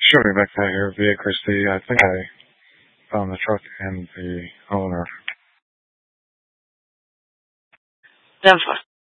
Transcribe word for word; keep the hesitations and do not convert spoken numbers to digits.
Sure, back here via Christie. I think I found the truck and the owner. Denver.